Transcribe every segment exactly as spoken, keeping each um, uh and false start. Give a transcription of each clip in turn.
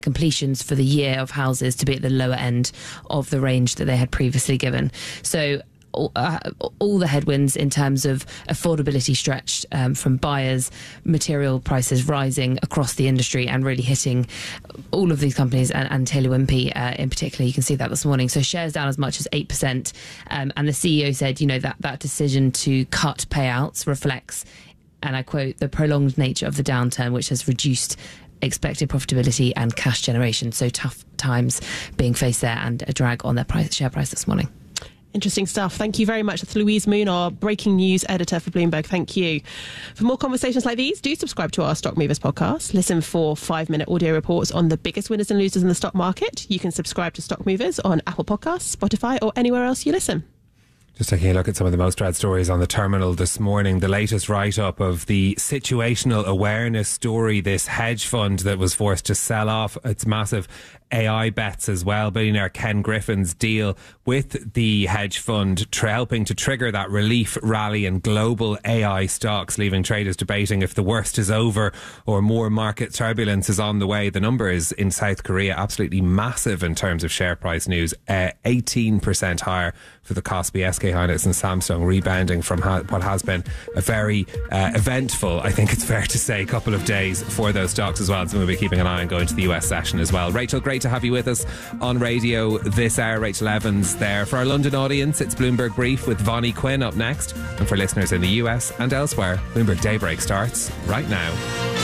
completions for the year of houses to be at the lower end of the range that they had previously given. So all, uh, all the headwinds in terms of affordability stretched um, from buyers, material prices rising across the industry and really hitting all of these companies, and, and Taylor Wimpey uh, in particular. You can see that this morning. So shares down as much as eight percent. Um, and the C E O said, you know, that, that decision to cut payouts reflects, and I quote, the prolonged nature of the downturn, which has reduced expected profitability and cash generation. So tough times being faced there, and a drag on their price, share price this morning. Interesting stuff. Thank you very much. That's Louise Moon, our breaking news editor for Bloomberg. Thank you. For more conversations like these, do subscribe to our Stock Movers podcast. Listen for five-minute audio reports on the biggest winners and losers in the stock market. You can subscribe to Stock Movers on Apple Podcasts, Spotify, or anywhere else you listen. Just taking a look at some of the most read stories on the terminal this morning. The latest write-up of the situational awareness story, this hedge fund that was forced to sell off its massive A I bets as well. Billionaire Ken Griffin's deal with the hedge fund tra- helping to trigger that relief rally in global A I stocks, leaving traders debating if the worst is over or more market turbulence is on the way. The numbers in South Korea absolutely massive in terms of share price news. Uh, eighteen percent higher for the Kospi, S K Hynix and Samsung, rebounding from ha- what has been a very uh, eventful, I think it's fair to say, couple of days for those stocks as well. So we'll be keeping an eye on going to the U S session as well. Rachel, great to have you with us on radio this hour. Rachel Evans there. For our London audience, it's Bloomberg Brief with Vonnie Quinn up next. And for listeners in the U S and elsewhere, Bloomberg Daybreak starts right now.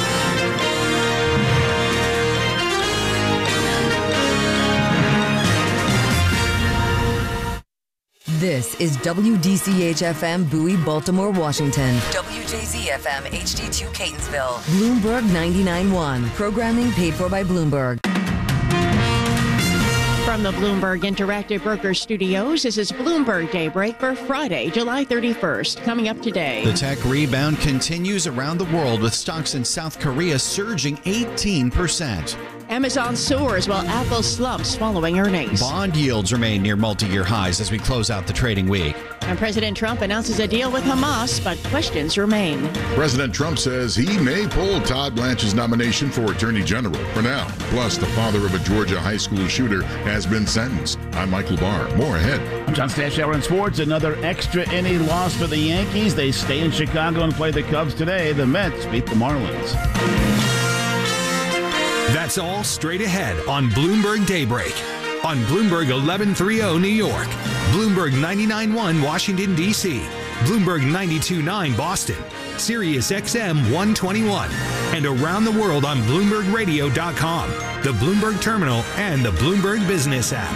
This is W D C H F M Bowie, Baltimore, Washington. W J Z F M H D two Catonsville. Bloomberg ninety-nine point one. Programming paid for by Bloomberg. From the Bloomberg Interactive Brokers Studios, this is Bloomberg Daybreak for Friday, July thirty-first. Coming up today. The tech rebound continues around the world, with stocks in South Korea surging eighteen percent. Amazon soars while Apple slumps following earnings. Bond yields remain near multi-year highs as we close out the trading week. And President Trump announces a deal with Hamas, but questions remain. President Trump says he may pull Todd Blanche's nomination for Attorney General for now. Plus, the father of a Georgia high school shooter has been sentenced. I'm Michael Barr. More ahead. I'm John Stashower in sports. Another extra inning loss for the Yankees. They stay in Chicago and play the Cubs today. The Mets beat the Marlins. That's all straight ahead on Bloomberg Daybreak. On Bloomberg eleven thirty New York, Bloomberg ninety-nine point one Washington, D C, Bloomberg ninety-two point nine Boston, Sirius X M one twenty-one, and around the world on Bloomberg Radio dot com, the Bloomberg Terminal, and the Bloomberg Business app.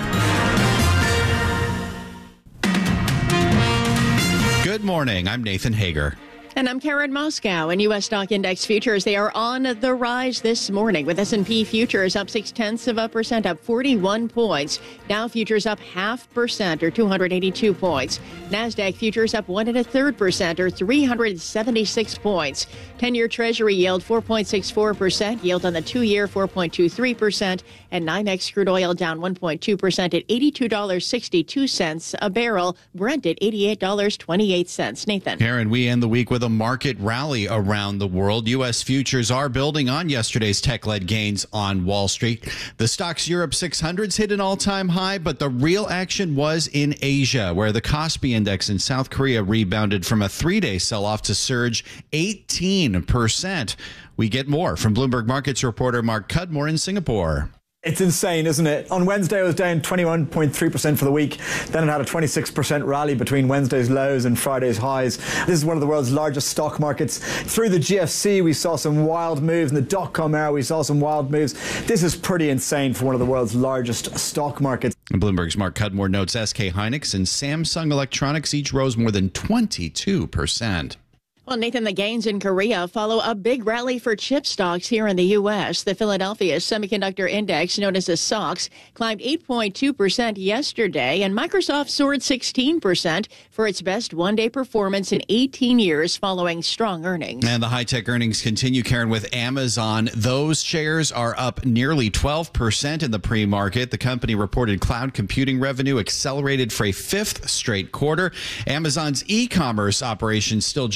Good morning. I'm Nathan Hager. And I'm Karen Moscow. And U S stock index futures, they are on the rise this morning, with S and P futures up six tenths of a percent, up forty-one points. Dow futures up half percent, or two hundred eighty-two points. NASDAQ futures up one and a third percent, or three hundred seventy-six points. ten-year Treasury yield four point six four percent, yield on the two-year four point two three percent, and NYMEX crude oil down one point two percent at eighty-two dollars and sixty-two cents a barrel. Brent at eighty-eight dollars and twenty-eight cents. Nathan. Karen, we end the week with a market rally around the world. U S futures are building on yesterday's tech-led gains on Wall Street. The Stocks Europe six hundreds hit an all-time high, but the real action was in Asia, where the Kospi index in South Korea rebounded from a three-day sell-off to surge eighteen percent. We get more from Bloomberg Markets reporter Mark Cudmore in Singapore. It's insane, isn't it? On Wednesday, it was down twenty-one point three percent for the week. Then it had a twenty-six percent rally between Wednesday's lows and Friday's highs. This is one of the world's largest stock markets. Through the G F C, we saw some wild moves. In the dot-com era, we saw some wild moves. This is pretty insane for one of the world's largest stock markets. Bloomberg's Mark Cudmore notes S K Hynix and Samsung Electronics each rose more than twenty-two percent. Well, Nathan, the gains in Korea follow a big rally for chip stocks here in the U S. The Philadelphia Semiconductor Index, known as the S O X, climbed eight point two percent yesterday, and Microsoft soared sixteen percent for its best one-day performance in eighteen years following strong earnings. And the high-tech earnings continue, Karen, with Amazon. Those shares are up nearly twelve percent in the pre-market. The company reported cloud computing revenue accelerated for a fifth straight quarter. Amazon's e-commerce operation still generates the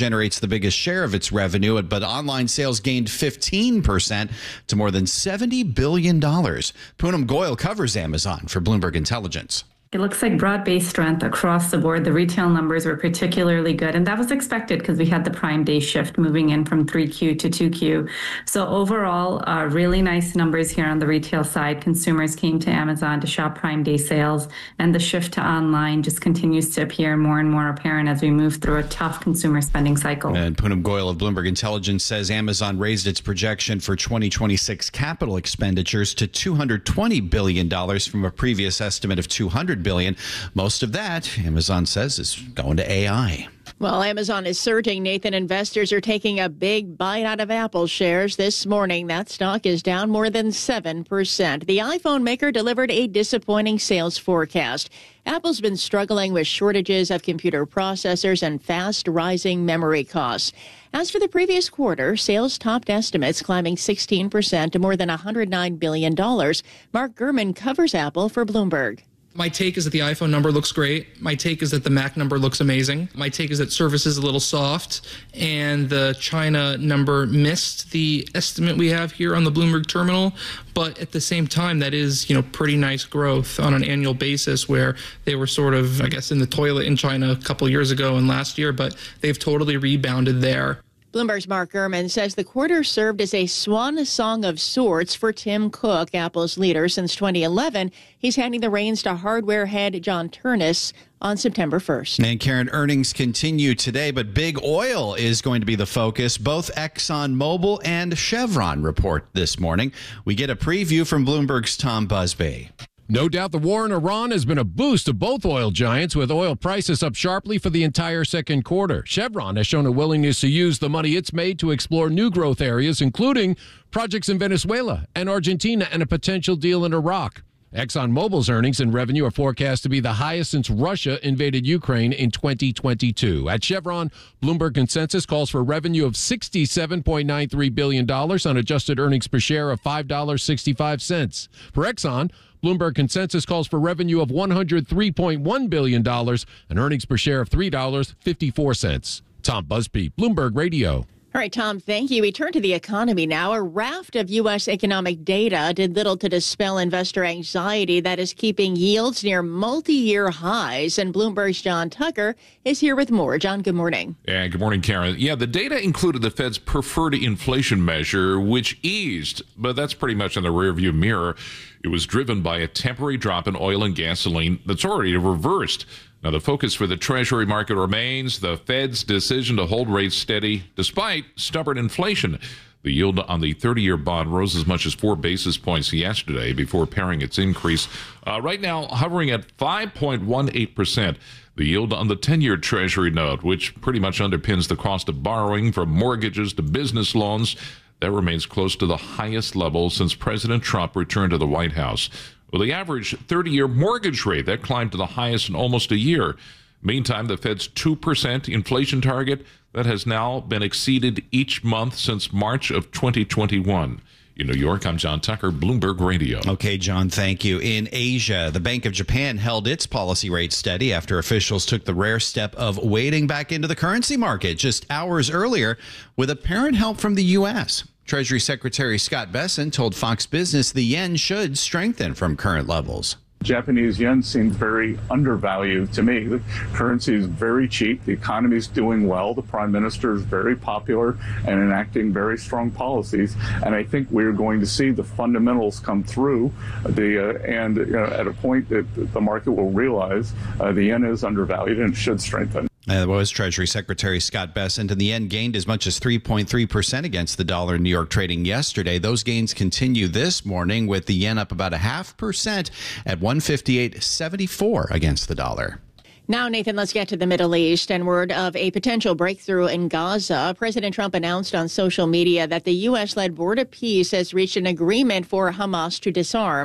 the biggest share of its revenue, but online sales gained fifteen percent to more than seventy billion dollars. Poonam Goyal covers Amazon for Bloomberg Intelligence. It looks like broad-based strength across the board. The retail numbers were particularly good, and that was expected because we had the Prime Day shift moving in from three Q to two Q. So overall, uh, really nice numbers here on the retail side. Consumers came to Amazon to shop Prime Day sales, and the shift to online just continues to appear more and more apparent as we move through a tough consumer spending cycle. And Poonam Goyal of Bloomberg Intelligence says Amazon raised its projection for twenty twenty-six capital expenditures to two hundred twenty billion dollars from a previous estimate of two hundred billion dollars. Most of that, Amazon says, is going to A I. Well, Amazon is surging. Nathan, investors are taking a big bite out of Apple shares this morning. That stock is down more than seven percent. The iPhone maker delivered a disappointing sales forecast. Apple's been struggling with shortages of computer processors and fast rising memory costs. As for the previous quarter, sales topped estimates, climbing sixteen percent to more than one hundred nine billion dollars. Mark Gurman covers Apple for Bloomberg. My take is that the iPhone number looks great. My take is that the Mac number looks amazing. My take is that Surface is a little soft, and the China number missed the estimate we have here on the Bloomberg terminal. But at the same time, that is, you know, pretty nice growth on an annual basis, where they were sort of, I guess, in the toilet in China a couple years ago and last year, but they've totally rebounded there. Bloomberg's Mark Gurman says the quarter served as a swan song of sorts for Tim Cook, Apple's leader since twenty eleven. He's handing the reins to hardware head John Ternus on September first. And Karen, earnings continue today, but big oil is going to be the focus. Both ExxonMobil and Chevron report this morning. We get a preview from Bloomberg's Tom Busby. No doubt the war in Iran has been a boost to both oil giants, with oil prices up sharply for the entire second quarter. Chevron has shown a willingness to use the money it's made to explore new growth areas, including projects in Venezuela and Argentina and a potential deal in Iraq. ExxonMobil's earnings and revenue are forecast to be the highest since Russia invaded Ukraine in twenty twenty-two. At Chevron, Bloomberg consensus calls for revenue of sixty-seven point nine three billion dollars on adjusted earnings per share of five dollars and sixty-five cents. For Exxon, Bloomberg consensus calls for revenue of one hundred three point one billion dollars and earnings per share of three dollars and fifty-four cents. Tom Busby, Bloomberg Radio. All right, Tom, thank you. We turn to the economy now. A raft of U S economic data did little to dispel investor anxiety that is keeping yields near multi-year highs. And Bloomberg's John Tucker is here with more. John, good morning. Yeah, good morning, Karen. Yeah, the data included the Fed's preferred inflation measure, which eased, but that's pretty much in the rearview mirror. It was driven by a temporary drop in oil and gasoline that's already reversed. Now, the focus for the Treasury market remains the Fed's decision to hold rates steady despite stubborn inflation. The yield on the thirty-year bond rose as much as four basis points yesterday before paring its increase. Uh, right now, hovering at five point one eight percent. The yield on the ten-year Treasury note, which pretty much underpins the cost of borrowing from mortgages to business loans, that remains close to the highest level since President Trump returned to the White House. Well, the average thirty-year mortgage rate, that climbed to the highest in almost a year. Meantime, the Fed's two percent inflation target, that has now been exceeded each month since March of twenty twenty-one. In New York, I'm John Tucker, Bloomberg Radio. Okay, John, thank you. In Asia, the Bank of Japan held its policy rate steady after officials took the rare step of wading back into the currency market just hours earlier with apparent help from the U S. Treasury Secretary Scott Bessent told Fox Business the yen should strengthen from current levels. Japanese yen seems very undervalued to me. The currency is very cheap. The economy is doing well. The prime minister is very popular and enacting very strong policies. And I think we're going to see the fundamentals come through. The uh, and you know, at a point that the market will realize uh, the yen is undervalued and should strengthen. That was Treasury Secretary Scott Bessent, and the yen gained as much as three point three percent against the dollar in New York trading yesterday. Those gains continue this morning with the yen up about a half percent at one fifty-eight seventy-four against the dollar. Now, Nathan, let's get to the Middle East and word of a potential breakthrough in Gaza. President Trump announced on social media that the U S-led Board of Peace has reached an agreement for Hamas to disarm.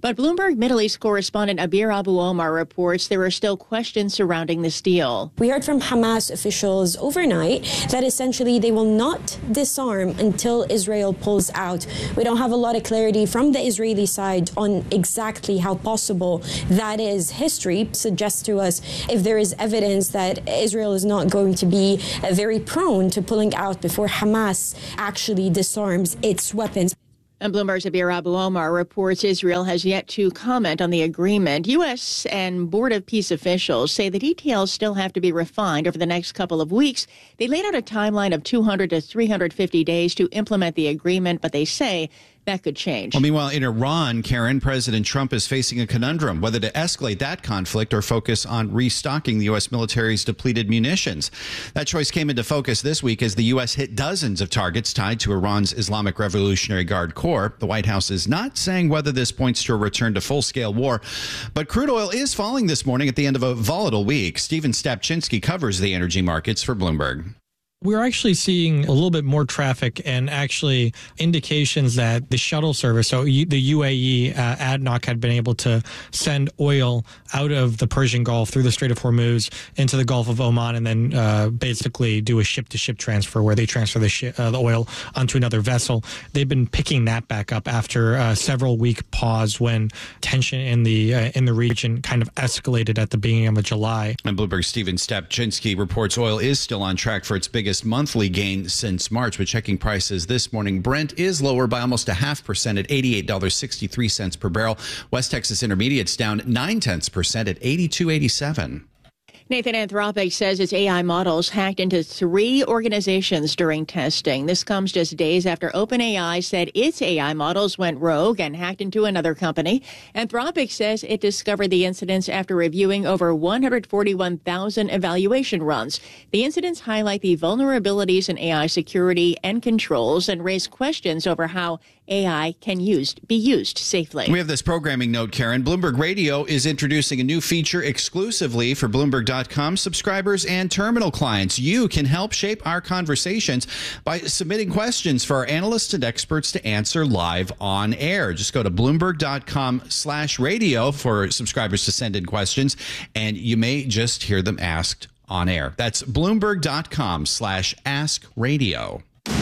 But Bloomberg Middle East correspondent Abir Abu Omar reports there are still questions surrounding this deal. We heard from Hamas officials overnight that essentially they will not disarm until Israel pulls out. We don't have a lot of clarity from the Israeli side on exactly how possible that is. History suggests to us if there is evidence that Israel is not going to be uh, very prone to pulling out before Hamas actually disarms its weapons. And Bloomberg's Abir Abu Omar reports Israel has yet to comment on the agreement. U S and Board of Peace officials say the details still have to be refined over the next couple of weeks. They laid out a timeline of two hundred to three hundred fifty days to implement the agreement, but they say that could change. Well, meanwhile, in Iran, Karen, President Trump is facing a conundrum, whether to escalate that conflict or focus on restocking the U S military's depleted munitions. That choice came into focus this week as the U S hit dozens of targets tied to Iran's Islamic Revolutionary Guard Corps. The White House is not saying whether this points to a return to full-scale war, but crude oil is falling this morning at the end of a volatile week. Stephen Stapczynski covers the energy markets for Bloomberg. We're actually seeing a little bit more traffic and actually indications that the shuttle service, so the U A E, uh, A D N O C had been able to send oil out of the Persian Gulf through the Strait of Hormuz into the Gulf of Oman and then uh, basically do a ship-to-ship transfer where they transfer the, sh- uh, the oil onto another vessel. They've been picking that back up after a several-week pause when tension in the uh, in the region kind of escalated at the beginning of July. And Bloomberg's Stephen Stapczynski reports oil is still on track for its biggest monthly gain since March, but checking prices this morning, Brent is lower by almost a half percent at eighty-eight dollars and sixty-three cents per barrel. West Texas Intermediate's down nine tenths percent at eighty-two eighty-seven. Nathan, Anthropic says its A I models hacked into three organizations during testing. This comes just days after OpenAI said its A I models went rogue and hacked into another company. Anthropic says it discovered the incidents after reviewing over one hundred forty-one thousand evaluation runs. The incidents highlight the vulnerabilities in A I security and controls and raise questions over how A I can used, be used safely. We have this programming note, Karen. Bloomberg Radio is introducing a new feature exclusively for Bloomberg dot com subscribers and terminal clients. You can help shape our conversations by submitting questions for our analysts and experts to answer live on air. Just go to Bloomberg dot com slash radio for subscribers to send in questions, and you may just hear them asked on air. That's Bloomberg dot com slash ask radio.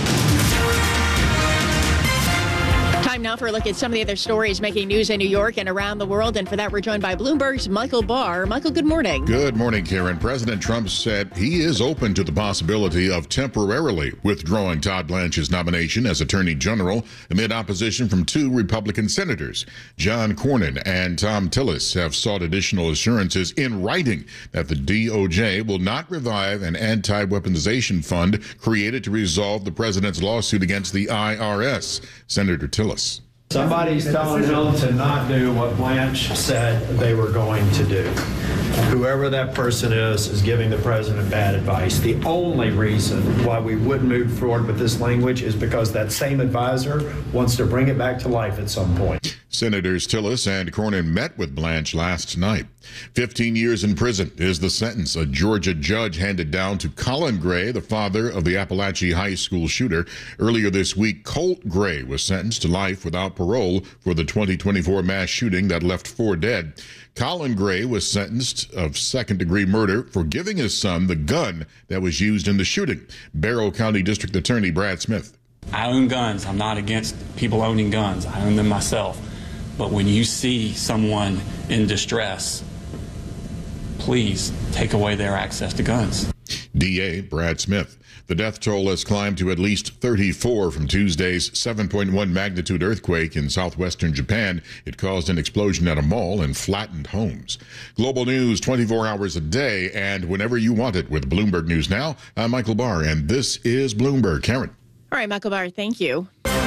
Time now for a look at some of the other stories making news in New York and around the world. And for that, we're joined by Bloomberg's Michael Barr. Michael, good morning. Good morning, Karen. President Trump said he is open to the possibility of temporarily withdrawing Todd Blanche's nomination as Attorney General amid opposition from two Republican senators. John Cornyn and Thom Tillis have sought additional assurances in writing that the D O J will not revive an anti-weaponization fund created to resolve the president's lawsuit against the I R S. Senator Tillis. Somebody's telling them to not do what Blanche said they were going to do. Whoever that person is is giving the president bad advice. The only reason why we would move forward with this language is because that same advisor wants to bring it back to life at some point. Senators Tillis and Cornyn met with Blanche last night. fifteen years in prison is the sentence a Georgia judge handed down to Colin Gray, the father of the Appalachia High School shooter. Earlier this week, Colt Gray was sentenced to life without parole for the twenty twenty-four mass shooting that left four dead. Colin Gray was sentenced of second-degree murder for giving his son the gun that was used in the shooting. Barrow County District Attorney Brad Smith. I own guns. I'm not against people owning guns. I own them myself. But when you see someone in distress, please take away their access to guns. D A Brad Smith. The death toll has climbed to at least thirty-four from Tuesday's seven point one magnitude earthquake in southwestern Japan. It caused an explosion at a mall and flattened homes. Global news twenty-four hours a day and whenever you want it with Bloomberg News Now. I'm Michael Barr, and this is Bloomberg. Karen. All right, Michael Barr, thank you.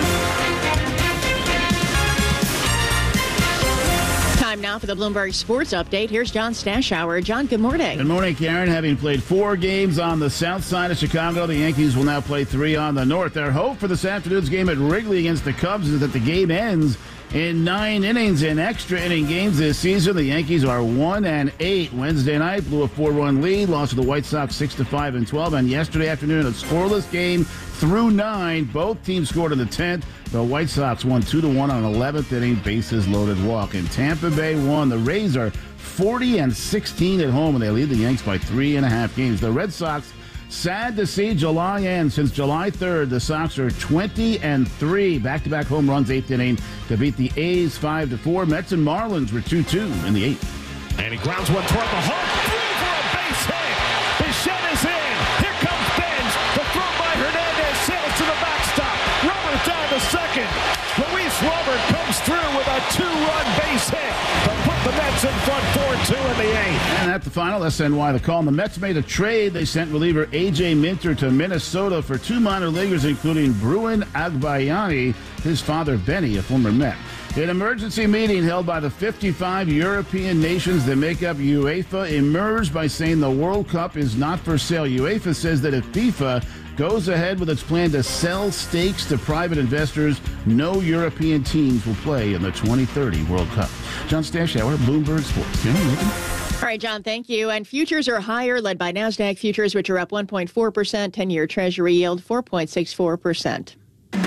Time now for the Bloomberg Sports Update. Here's John Stashower. John, good morning. Good morning, Karen. Having played four games on the south side of Chicago, the Yankees will now play three on the north. Their hope for this afternoon's game at Wrigley against the Cubs is that the game ends in nine innings in extra inning games this season. The Yankees are one and eight. Wednesday night blew a four-run lead, lost to the White Sox six to five and twelve. And yesterday afternoon, a scoreless game through nine. Both teams scored in the tenth. The White Sox won two to one on an eleventh inning bases loaded walk. And Tampa Bay won. The Rays are forty and sixteen at home, and they lead the Yanks by three and a half games. The Red Sox, sad to see July end. Since July third, the Sox are twenty and three. Back-to-back home runs, eighth inning to beat the A's five to four. Mets and Marlins were two two in the eighth. And he grounds one toward the home. Through for a base hit. Bichette is in. Here comes Benz. The throw by Hernandez sails to the backstop. Robert down to second. Luis Robert comes through with a two-run base hit to put the Mets in front four two in the eighth. And at the final, S N Y The Call. And the Mets made a trade. They sent reliever A J Minter to Minnesota for two minor leaguers, including Bruin Agbayani, his father Benny, a former Met. An emergency meeting held by the fifty-five European nations that make up UEFA emerged by saying the World Cup is not for sale. UEFA says that if FIFA goes ahead with its plan to sell stakes to private investors, no European teams will play in the twenty thirty World Cup. John Stashauer, Bloomberg Sports. You know, All right, John, thank you. And futures are higher, led by NASDAQ futures, which are up one point four percent. ten-year Treasury yield, four point six four percent.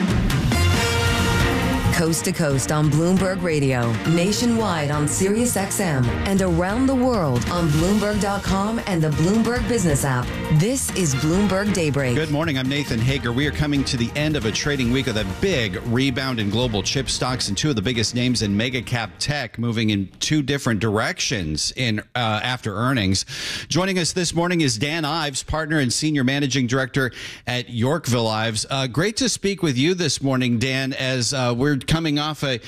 Coast to coast on Bloomberg Radio, nationwide on Sirius X M, and around the world on Bloomberg dot com and the Bloomberg Business app. This is Bloomberg Daybreak. Good morning. I'm Nathan Hager. We are coming to the end of a trading week with a big rebound in global chip stocks and two of the biggest names in mega cap tech moving in two different directions in uh, after earnings. Joining us this morning is Dan Ives, partner and senior managing director at Yorkville Ives. Uh, great to speak with you this morning, Dan, as uh, we're coming off a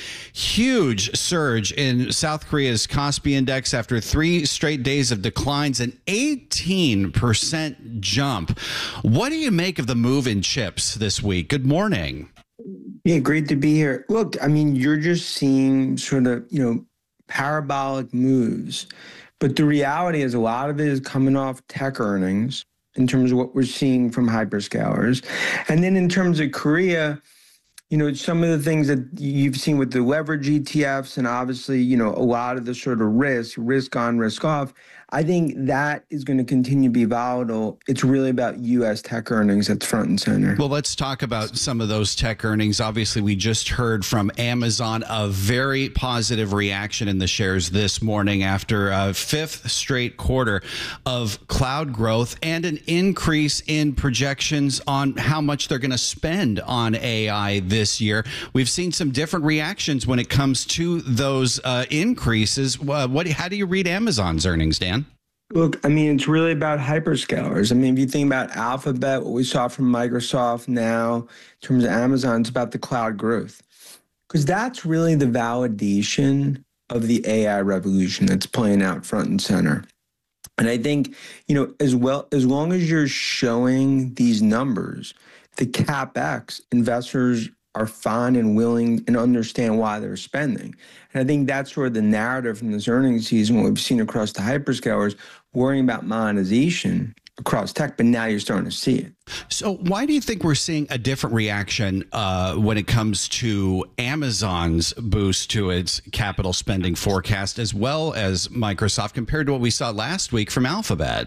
huge surge in South Korea's Kospi index after three straight days of declines, an eighteen percent jump. What do you make of the move in chips this week? Good morning. Yeah, great to be here. Look, I mean, you're just seeing sort of, you know, parabolic moves. But the reality is a lot of it is coming off tech earnings in terms of what we're seeing from hyperscalers. And then in terms of Korea, you know, some of the things that you've seen with the leverage E T Fs and obviously, you know, a lot of the sort of risk, risk on, risk off, I think that is going to continue to be volatile. It's really about U S tech earnings that's front and center. Well, let's talk about some of those tech earnings. Obviously, we just heard from Amazon a very positive reaction in the shares this morning after a fifth straight quarter of cloud growth and an increase in projections on how much they're going to spend on A I this year. We've seen some different reactions when it comes to those uh, increases. Uh, what? How do you read Amazon's earnings, Dan? Look, I mean, it's really about hyperscalers. I mean, if you think about Alphabet, what we saw from Microsoft now, in terms of Amazon, it's about the cloud growth. Because that's really the validation of the A I revolution that's playing out front and center. And I think, you know, as well, as long as you're showing these numbers, the CapEx, investors are fine and willing and understand why they're spending. And I think that's sort of the narrative from this earnings season, what we've seen across the hyperscalers, worrying about monetization across tech, but now you're starting to see it. So why do you think we're seeing a different reaction uh, when it comes to Amazon's boost to its capital spending forecast, as well as Microsoft, compared to what we saw last week from Alphabet?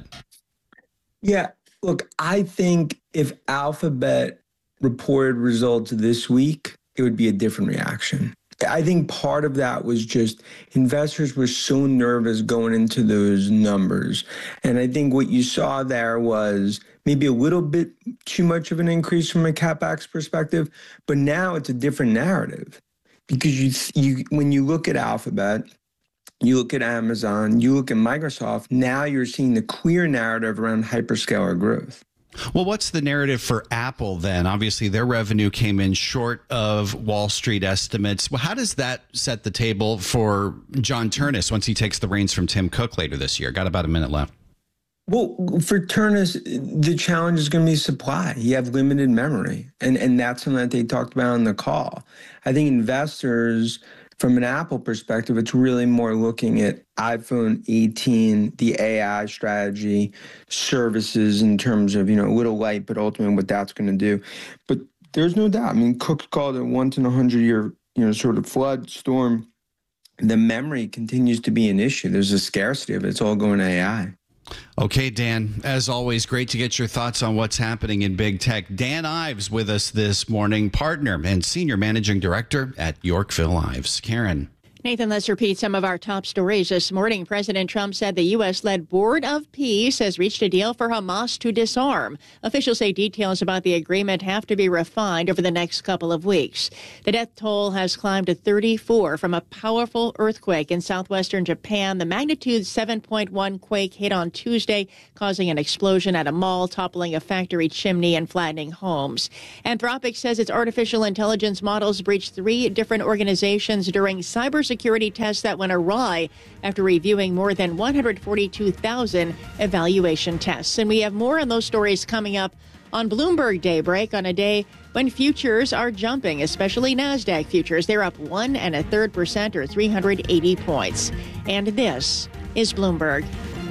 Yeah, look, I think if Alphabet reported results this week, it would be a different reaction. I think part of that was just investors were so nervous going into those numbers. And I think what you saw there was maybe a little bit too much of an increase from a CapEx perspective, but now it's a different narrative. Because you, you, when you look at Alphabet, you look at Amazon, you look at Microsoft, now you're seeing the clear narrative around hyperscaler growth. Well, what's the narrative for Apple then? Obviously, their revenue came in short of Wall Street estimates. Well, how does that set the table for John Ternus once he takes the reins from Tim Cook later this year? Got about a minute left. Well, for Ternus, the challenge is going to be supply. You have limited memory, and, and that's something that they talked about on the call. I think investors, from an Apple perspective, it's really more looking at iPhone eighteen, the A I strategy, services in terms of, you know, a little light, but ultimately what that's going to do. But there's no doubt. I mean, Cook called it once in a hundred year you know, sort of flood, storm, the memory continues to be an issue. There's a scarcity of it. It's all going to A I. Okay, Dan, as always, great to get your thoughts on what's happening in big tech. Dan Ives with us this morning, partner and senior managing director at Yorkville Ives. Karen. Nathan, let's repeat some of our top stories this morning. President Trump said the U S-led Board of Peace has reached a deal for Hamas to disarm. Officials say details about the agreement have to be refined over the next couple of weeks. The death toll has climbed to thirty-four from a powerful earthquake in southwestern Japan. The magnitude seven point one quake hit on Tuesday, causing an explosion at a mall, toppling a factory chimney and flattening homes. Anthropic says its artificial intelligence models breached three different organizations during cybersecurity security tests that went awry after reviewing more than one hundred forty-two thousand evaluation tests. And we have more on those stories coming up on Bloomberg Daybreak on a day when futures are jumping, especially NASDAQ futures. They're up one and a third percent or three hundred eighty points. And this is Bloomberg.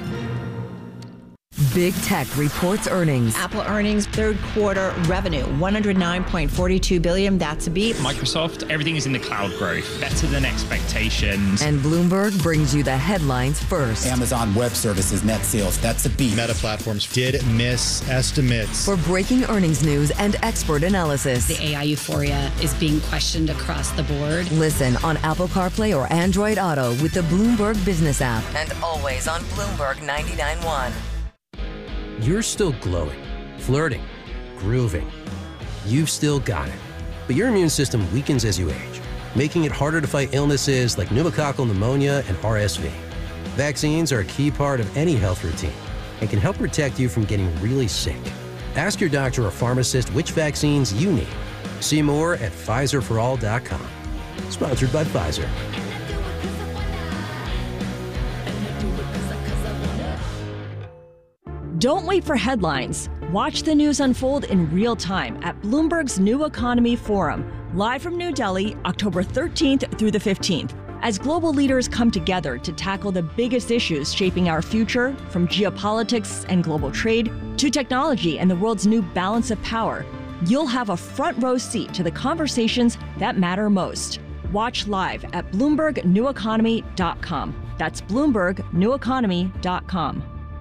Big Tech reports earnings. Apple earnings, third quarter revenue, one hundred nine point four two billion dollars. That's a beat. Microsoft, everything is in the cloud growth, better than expectations. And Bloomberg brings you the headlines first. Amazon Web Services net sales, that's a beat. Meta Platforms did miss estimates. For breaking earnings news and expert analysis. The A I euphoria is being questioned across the board. Listen on Apple CarPlay or Android Auto with the Bloomberg Business app. And always on Bloomberg ninety-nine point one. You're still glowing, flirting, grooving. You've still got it. But your immune system weakens as you age, making it harder to fight illnesses like pneumococcal pneumonia and R S V. Vaccines are a key part of any health routine and can help protect you from getting really sick. Ask your doctor or pharmacist which vaccines you need. See more at Pfizer for all dot com. Sponsored by Pfizer. Don't wait for headlines. Watch the news unfold in real time at Bloomberg's New Economy Forum, live from New Delhi, October thirteenth through the fifteenth. As global leaders come together to tackle the biggest issues shaping our future, from geopolitics and global trade to technology and the world's new balance of power, you'll have a front row seat to the conversations that matter most. Watch live at Bloomberg New Economy dot com. That's Bloomberg New Economy dot com.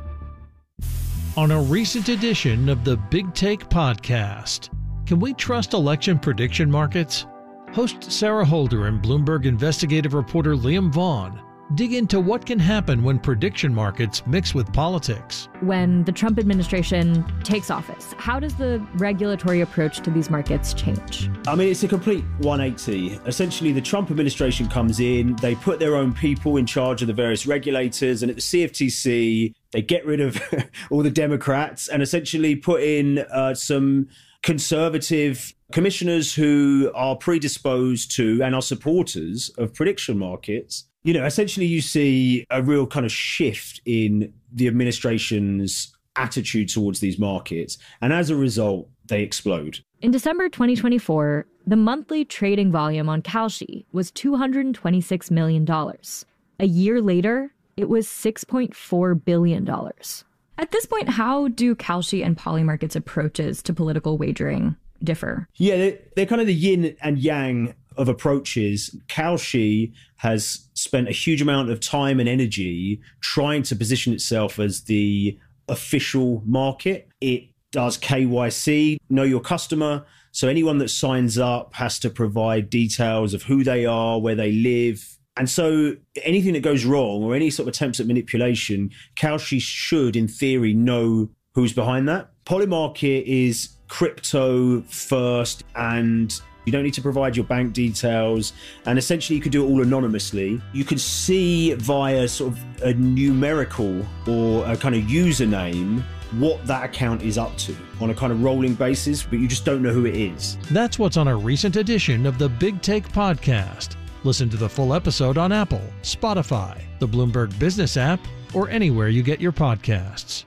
On a recent edition of the Big Take podcast, can we trust election prediction markets? Host Sarah Holder and Bloomberg investigative reporter Liam Vaughn dig into what can happen when prediction markets mix with politics. When the Trump administration takes office, how does the regulatory approach to these markets change? I mean, it's a complete one eighty. Essentially, the Trump administration comes in, they put their own people in charge of the various regulators, and at the C F T C, they get rid of all the Democrats and essentially put in uh, some conservative commissioners who are predisposed to and are supporters of prediction markets. You know, essentially you see a real kind of shift in the administration's attitude towards these markets. And as a result, they explode. In December twenty twenty-four, the monthly trading volume on Kalshi was two hundred twenty-six million dollars. A year later, it was six point four billion dollars. At this point, how do Kalshi and Polymarket's approaches to political wagering differ? Yeah, they're, they're kind of the yin and yang of approaches. Kalshi has spent a huge amount of time and energy trying to position itself as the official market. It does K Y C, know your customer. So anyone that signs up has to provide details of who they are, where they live. And so anything that goes wrong or any sort of attempts at manipulation, Kalshi should, in theory, know who's behind that. Polymarket is crypto first, and you don't need to provide your bank details. And essentially, you could do it all anonymously. You could see via sort of a numerical or a kind of username what that account is up to on a kind of rolling basis, but you just don't know who it is. That's what's on a recent edition of the Big Take podcast. Listen to the full episode on Apple, Spotify, the Bloomberg Business app, or anywhere you get your podcasts.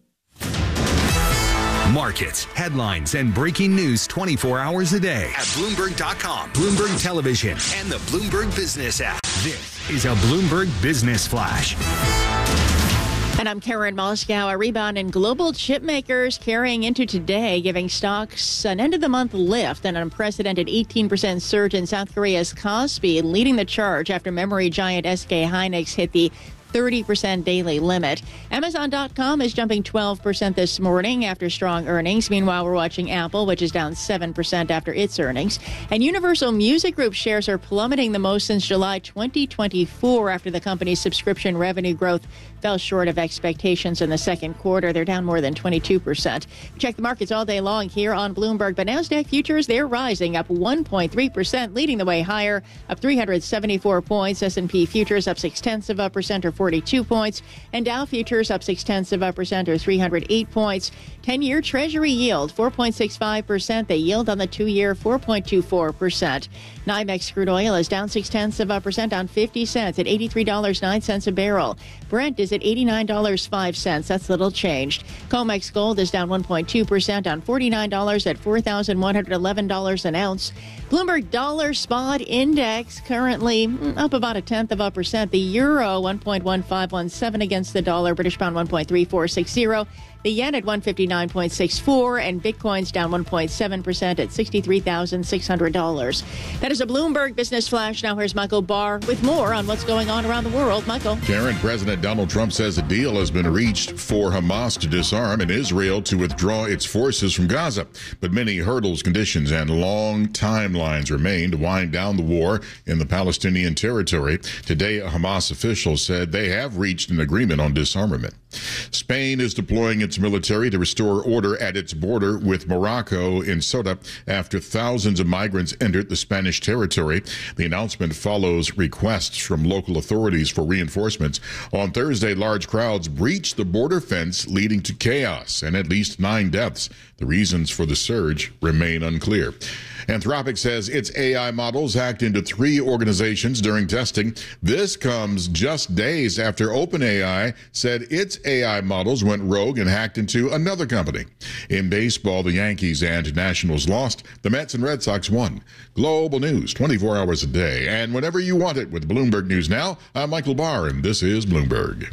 Markets, headlines, and breaking news twenty-four hours a day at Bloomberg dot com, Bloomberg Television, and the Bloomberg Business app. This is a Bloomberg Business Flash. And I'm Karen Moscow. A rebound in global chip makers carrying into today, giving stocks an end-of-the-month lift. An unprecedented eighteen percent surge in South Korea's Kospi, leading the charge after memory giant S K Hynix hit the thirty percent daily limit. Amazon dot com is jumping twelve percent this morning after strong earnings. Meanwhile, we're watching Apple, which is down seven percent after its earnings. And Universal Music Group shares are plummeting the most since July twenty twenty-four after the company's subscription revenue growth fell short of expectations in the second quarter. They're down more than twenty-two percent. Check the markets all day long here on Bloomberg. But NASDAQ futures, they're rising up one point three percent, leading the way higher, up three hundred seventy-four points. S and P futures up six tenths of a percent or forty-two points. And Dow futures up six tenths of a percent or three hundred eight points. ten-year Treasury yield four point six five percent. The yield on the two-year four point two four percent. NYMEX crude oil is down six tenths of a percent on fifty cents at eighty-three dollars and nine cents a barrel. Brent is at eighty-nine dollars and five cents. That's little changed. COMEX gold is down one point two percent on forty-nine dollars at four thousand one hundred eleven dollars an ounce. Bloomberg Dollar Spot Index currently up about a tenth of a percent. The euro one point one five one seven against the dollar. British pound one point three four six zero. The yen at one fifty-nine point six four, and Bitcoin's down one point seven percent at sixty-three thousand six hundred dollars. That is a Bloomberg Business Flash. Now here's Michael Barr with more on what's going on around the world. Michael. Karen, President Donald Trump says a deal has been reached for Hamas to disarm and Israel to withdraw its forces from Gaza. But many hurdles, conditions, and long timelines remain to wind down the war in the Palestinian territory. Today, Hamas officials said they have reached an agreement on disarmament. Spain is deploying its military to restore order at its border with Morocco in Ceuta after thousands of migrants entered the Spanish territory. The announcement follows requests from local authorities for reinforcements. On Thursday, large crowds breached the border fence, leading to chaos and at least nine deaths. The reasons for the surge remain unclear. Anthropic says its A I models hacked into three organizations during testing. This comes just days after OpenAI said its A I models went rogue and hacked into another company. In baseball, the Yankees and Nationals lost. The Mets and Red Sox won. Global news, twenty-four hours a day, and whenever you want it with Bloomberg News Now. I'm Michael Barr, and this is Bloomberg.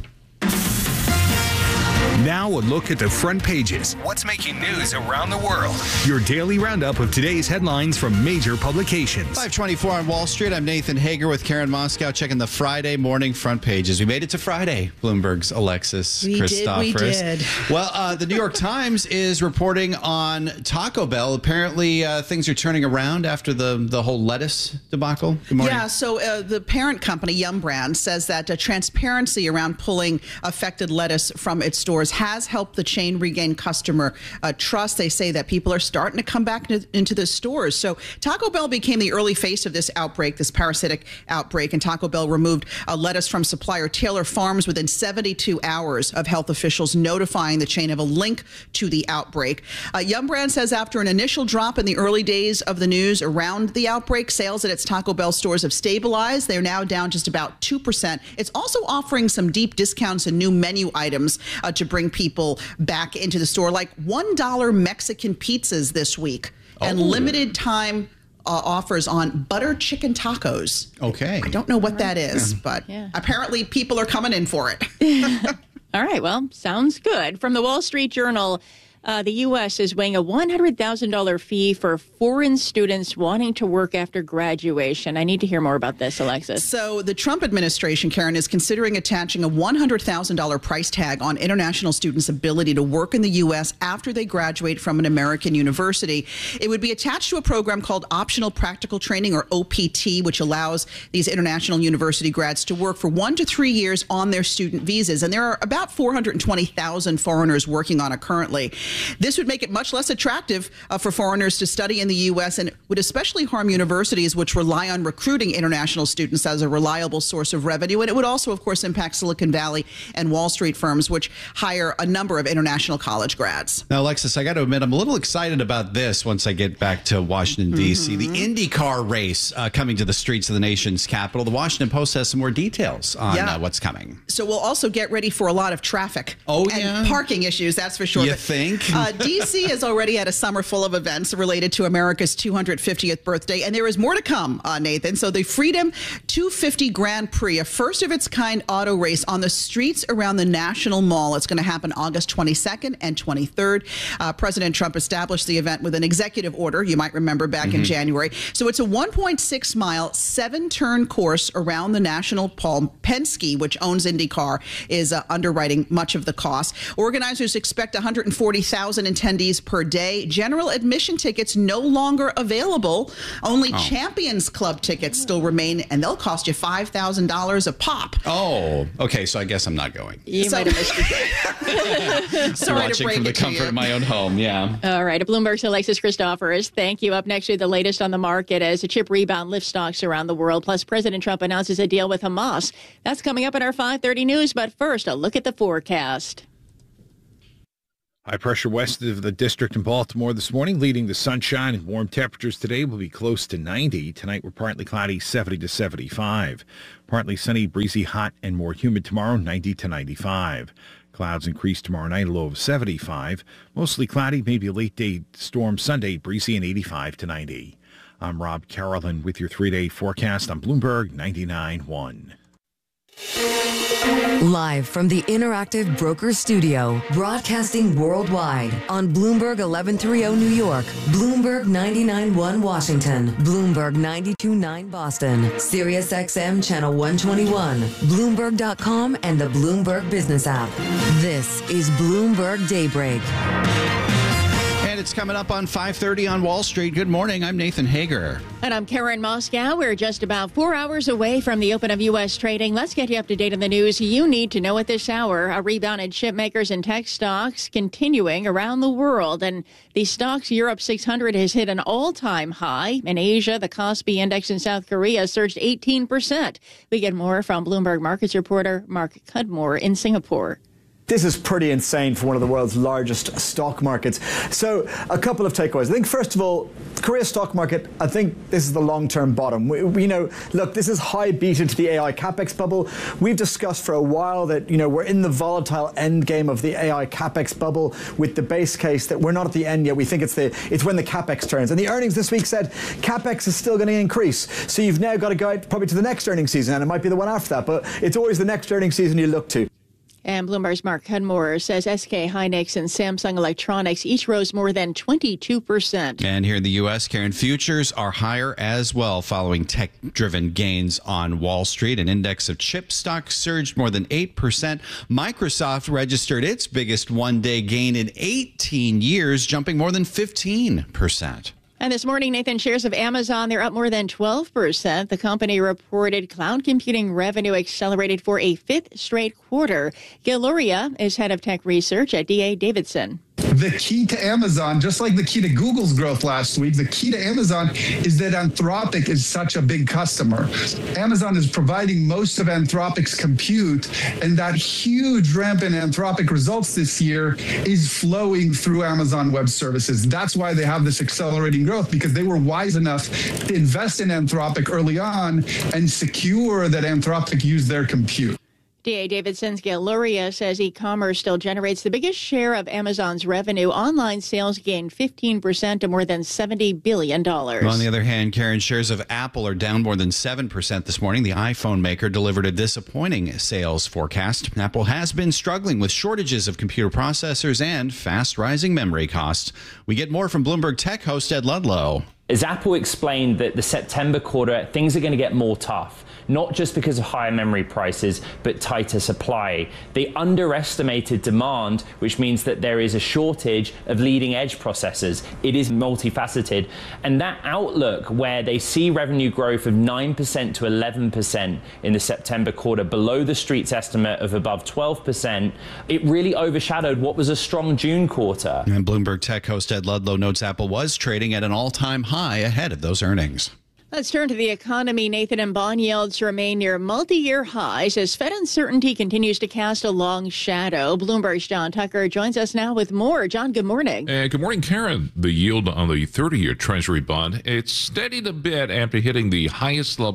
Now a look at the front pages. What's making news around the world? Your daily roundup of today's headlines from major publications. five twenty-four on Wall Street. I'm Nathan Hager with Karen Moscow checking the Friday morning front pages. We made it to Friday. Bloomberg's Alexis we Christoforous. Did, we did. Well, uh, the New York Times is reporting on Taco Bell. Apparently, uh, things are turning around after the, the whole lettuce debacle. Good morning. Yeah, so uh, the parent company, Yum Brands, says that uh, transparency around pulling affected lettuce from its stores has helped the chain regain customer uh, trust. They say that people are starting to come back into, into the stores. So Taco Bell became the early face of this outbreak, this parasitic outbreak, and Taco Bell removed uh, lettuce from supplier Taylor Farms within seventy-two hours of health officials notifying the chain of a link to the outbreak. Uh, Yum Brand says after an initial drop in the early days of the news around the outbreak, sales at its Taco Bell stores have stabilized. They're now down just about two percent. It's also offering some deep discounts and new menu items uh, to bring people back into the store, like one dollar Mexican pizzas this week oh. and limited time uh, offers on butter chicken tacos. Okay. I don't know what that is, but yeah. apparently people are coming in for it. All right. Well, sounds good. From the Wall Street Journal, Uh, the U S is weighing a one hundred thousand dollars fee for foreign students wanting to work after graduation. I need to hear more about this, Alexis. So the Trump administration, Karen, is considering attaching a one hundred thousand dollars price tag on international students' ability to work in the U S after they graduate from an American university. It would be attached to a program called Optional Practical Training, or O P T, which allows these international university grads to work for one to three years on their student visas. And there are about four hundred twenty thousand foreigners working on it currently. This would make it much less attractive uh, for foreigners to study in the U S and would especially harm universities which rely on recruiting international students as a reliable source of revenue. And it would also, of course, impact Silicon Valley and Wall Street firms, which hire a number of international college grads. Now, Alexis, I got to admit, I'm a little excited about this once I get back to Washington, D C Mm-hmm. The IndyCar race uh, coming to the streets of the nation's capital. The Washington Post has some more details on yeah. uh, what's coming. So we'll also get ready for a lot of traffic oh, and yeah? parking issues, that's for sure. You but think? Uh, D C has already had a summer full of events related to America's two hundred fiftieth birthday, and there is more to come, uh, Nathan. So the Freedom two fifty Grand Prix, a first-of-its-kind auto race on the streets around the National Mall. It's going to happen August twenty-second and twenty-third. Uh, President Trump established the event with an executive order, you might remember, back mm-hmm. in January. So it's a one point six mile, seven-turn course around the National Mall. Penske, which owns IndyCar, is uh, underwriting much of the cost. Organizers expect one hundred forty thousand attendees per day. General admission tickets no longer available. Only oh. Champions Club tickets still remain, and they'll cost you five thousand dollars a pop. Oh, okay. So I guess I'm not going. You so, might have missed it. Sorry watching to break from the it comfort to you. of my own home. Yeah. All right. Bloomberg's Alexis Christoforous. Thank you. Up next, with the latest on the market as a chip rebound lifts stocks around the world. Plus, President Trump announces a deal with Hamas. That's coming up in our five thirty news. But first, a look at the forecast. High pressure west of the district in Baltimore this morning, leading to sunshine and warm temperatures today will be close to ninety. Tonight we're partly cloudy, seventy to seventy-five. Partly sunny, breezy, hot, and more humid tomorrow, ninety to ninety-five. Clouds increase tomorrow night, a low of seventy-five. Mostly cloudy, maybe a late day storm Sunday, breezy and eighty-five to ninety. I'm Rob Carolyn with your three-day forecast on Bloomberg ninety-nine point one. Live from the Interactive Brokers Studio, broadcasting worldwide on Bloomberg eleven thirty New York, Bloomberg ninety-nine point one Washington, Bloomberg ninety-two point nine Boston, Sirius X M Channel one twenty-one, Bloomberg dot com, and the Bloomberg Business app. This is Bloomberg Daybreak. And it's coming up on five thirty on Wall Street. Good morning. I'm Nathan Hager. And I'm Karen Moscow. We're just about four hours away from the open of U S trading. Let's get you up to date on the news you need to know at this hour. A rebound in chip makers and tech stocks continuing around the world. And the stocks Europe six hundred has hit an all-time high. In Asia, the Kospi index in South Korea surged eighteen percent. We get more from Bloomberg Markets reporter Mark Cudmore in Singapore. This is pretty insane for one of the world's largest stock markets. So a couple of takeaways. I think, first of all, Korea stock market, I think this is the long-term bottom. We, we know, look, this is high beta to the A I CapEx bubble. We've discussed for a while that, you know, we're in the volatile end game of the A I CapEx bubble with the base case that we're not at the end yet. We think it's the it's when the CapEx turns. And the earnings this week said CapEx is still going to increase. So you've now got to go out probably to the next earnings season, and it might be the one after that. But it's always the next earnings season you look to. And Bloomberg's Mark Cudmore says S K Hynix and Samsung Electronics each rose more than twenty-two percent. And here in the U S, Karen, futures are higher as well following tech-driven gains on Wall Street. An index of chip stocks surged more than eight percent. Microsoft registered its biggest one-day gain in eighteen years, jumping more than fifteen percent. And this morning, Nathan, shares of Amazon, they're up more than twelve percent. The company reported cloud computing revenue accelerated for a fifth straight quarter. Gil Luria is head of tech research at D A Davidson. The key to Amazon, just like the key to Google's growth last week, the key to Amazon is that Anthropic is such a big customer. Amazon is providing most of Anthropic's compute, and that huge ramp in Anthropic results this year is flowing through Amazon Web Services. That's why they have this accelerating growth, because they were wise enough to invest in Anthropic early on and secure that Anthropic used their compute. D A Davidson's Gil Luria says e-commerce still generates the biggest share of Amazon's revenue. Online sales gained fifteen percent to more than seventy billion dollars. Well, on the other hand, Karen, shares of Apple are down more than seven percent this morning. The iPhone maker delivered a disappointing sales forecast. Apple has been struggling with shortages of computer processors and fast rising memory costs. We get more from Bloomberg Tech host Ed Ludlow. As Apple explained that the September quarter, things are going to get more tough, not just because of higher memory prices, but tighter supply. They underestimated demand, which means that there is a shortage of leading edge processors. It is multifaceted. And that outlook, where they see revenue growth of nine percent to eleven percent in the September quarter, below the street's estimate of above twelve percent, it really overshadowed what was a strong June quarter. And Bloomberg Tech host Ed Ludlow notes Apple was trading at an all-time high ahead of those earnings. Let's turn to the economy, Nathan, and bond yields remain near multi-year highs as Fed uncertainty continues to cast a long shadow. Bloomberg's John Tucker joins us now with more. John, good morning. Uh, good morning, Karen. The yield on the thirty-year Treasury bond, it's steadied a bit after hitting the highest level